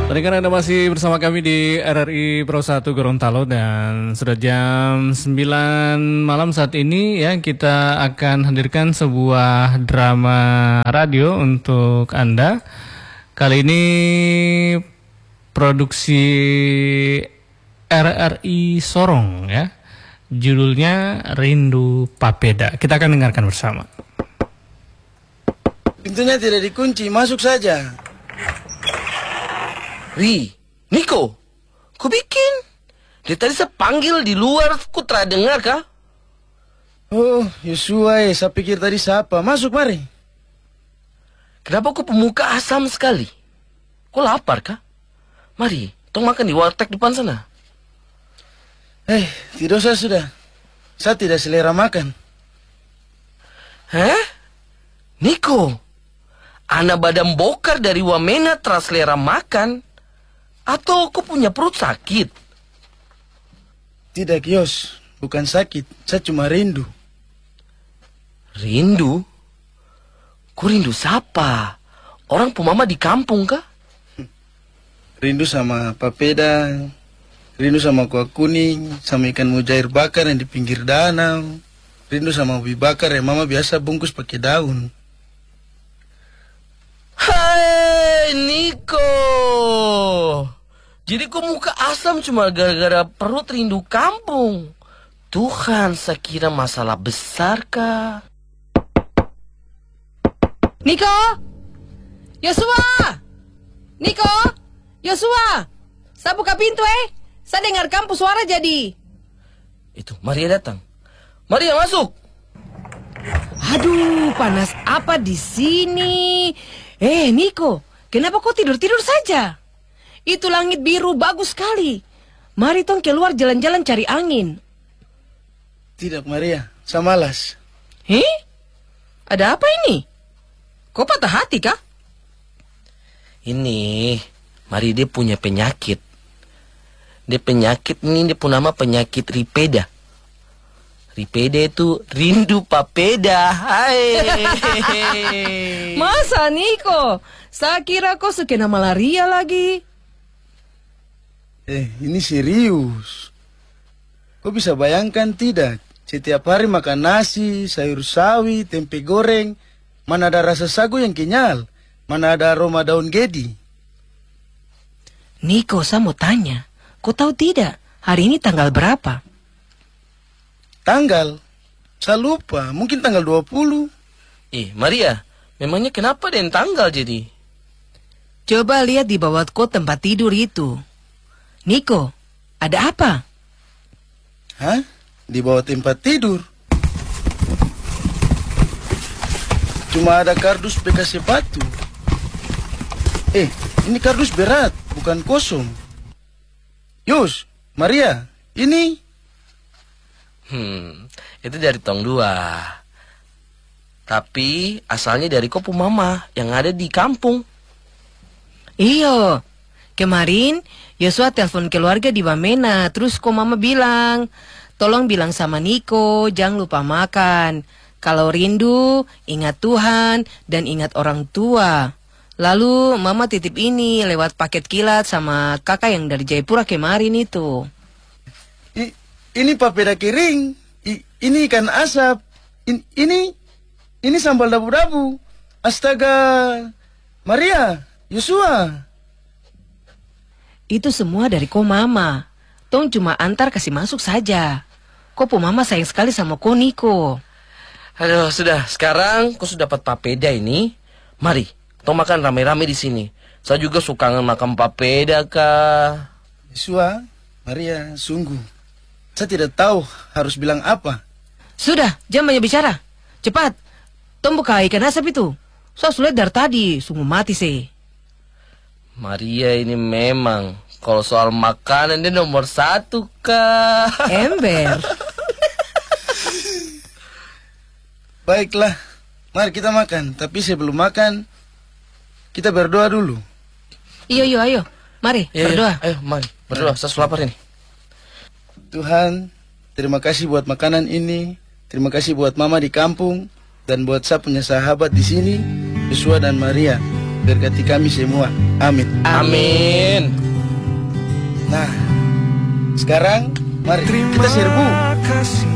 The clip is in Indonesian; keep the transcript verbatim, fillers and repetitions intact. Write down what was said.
Tadi Anda masih bersama kami di R R I Pro satu Gorontalo dan sudah jam sembilan malam saat ini ya, kita akan hadirkan sebuah drama radio untuk Anda. Kali ini produksi R R I Sorong ya. Judulnya Rindu Papeda. Kita akan dengarkan bersama. Pintunya tidak dikunci, masuk saja. Ri, Niko, kau bikin? Dia tadi saya panggil di luar, kau tak dengar kah? Oh, Yosua, eh, saya pikir tadi siapa. Masuk, mari. Kenapa kau pemuka asam sekali? Kau lapar kah? Mari, tong makan di warteg depan sana. Eh, tidak usah sudah. Saya tidak selera makan. Hah? Niko, anak badan bokar dari Wamena teras selera makan? Atau kau punya perut sakit? Tidak, Yos. Bukan sakit. Saya cuma rindu. Rindu? Kau rindu siapa? Orang pemama di kampung kah? Rindu sama papeda. Rindu sama kuah kuning. Sama ikan mujair bakar yang di pinggir danau. Rindu sama ubi bakar yang mama biasa bungkus pakai daun. Hai, Niko. Jadi kau muka asam cuma gara-gara perut rindu kampung. Tuhan, saya kira masalah besar kah? Niko! Yosua! Niko! Yosua! Saya buka pintu eh. Saya dengar kampus suara jadi. Itu, Maria datang. Maria masuk. Aduh, panas apa di sini? Eh, Niko, kenapa kau tidur-tidur saja? Itu langit biru bagus sekali. Mari tong keluar jalan-jalan cari angin. Tidak, Maria. Saya malas. Heh? Ada apa ini? Kau patah hati kah? Ini, Maria dia punya penyakit. Dia penyakit ini, dia punya nama penyakit Ripeda. Ripeda itu rindu papeda. Hai. Masa, Niko? Saya kira kau sekena malaria lagi. Eh, ini serius. Kau bisa bayangkan tidak? Setiap hari makan nasi, sayur sawi, tempe goreng. Mana ada rasa sagu yang kenyal? Mana ada aroma daun gedi? Niko, saya mau tanya. Kau tahu tidak, hari ini tanggal berapa? Tanggal? Saya lupa, mungkin tanggal dua puluh. Eh, Maria, memangnya kenapa den tanggal jadi? Coba lihat di bawah kau tempat tidur itu. Niko, ada apa? Hah? Di bawah tempat tidur? Cuma ada kardus bekas sepatu. Eh, ini kardus berat, bukan kosong. Yus, Maria, ini... Hmm, itu dari tong dua. Tapi asalnya dari kopu mama yang ada di kampung. Iyo, kemarin Yosua telepon keluarga di Wamena. Terus kok mama bilang, tolong bilang sama Niko, jangan lupa makan. Kalau rindu, ingat Tuhan dan ingat orang tua. Lalu mama titip ini lewat paket kilat sama kakak yang dari Jayapura kemarin itu. I, ini papeda kering. I, ini ikan asap. I, ini, ini sambal dabu-dabu. Astaga, Maria, Yosua. Itu semua dari ko mama. Tong cuma antar kasih masuk saja. Ko po mama sayang sekali sama ko Niko. Aduh, sudah. Sekarang kau sudah dapat papeda ini. Mari, tong makan rame-rame di sini. Saya juga suka makan papeda, kak. Yosua, Maria, sungguh. Saya tidak tahu harus bilang apa. Sudah, jangan banyak bicara. Cepat, tong buka ikan asap itu. Saya sulit dari tadi, sungguh mati sih. Maria ini memang, kalau soal makanan dia nomor satu, kak. Ember. Baiklah, mari kita makan. Tapi sebelum makan, kita berdoa dulu. Iyo, iyo, ayo. Mari, Ya, berdoa. Ayo, mari. Berdoa, saya sudah lapar ini. Tuhan, terima kasih buat makanan ini. Terima kasih buat mama di kampung. Dan buat saya punya sahabat di sini, Yosua dan Maria. berkati kami semua. Amin. Amin. Nah, sekarang mari kita serbu.